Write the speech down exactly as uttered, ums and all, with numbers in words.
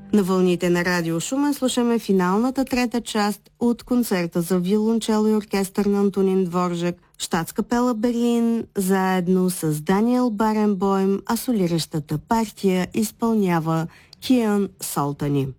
На вълните на Радио Шумен слушаме финалната трета част от концерта за виолончело и оркестър на Антонин Дворжак, Щатскапела Берлин, заедно с Даниел Баренбойм, а солиращата партия изпълнява Киан Солтани.